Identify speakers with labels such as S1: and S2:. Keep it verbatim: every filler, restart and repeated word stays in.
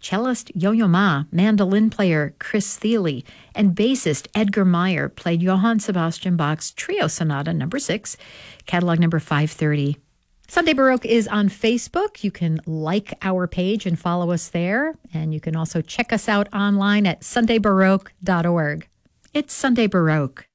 S1: Cellist Yo-Yo Ma, mandolin player Chris Thile, and bassist Edgar Meyer played Johann Sebastian Bach's Trio Sonata number six, catalog number five thirty. Sunday Baroque is on Facebook. You can like our page and follow us there. And you can also check us out online at sunday baroque dot org. It's Sunday Baroque.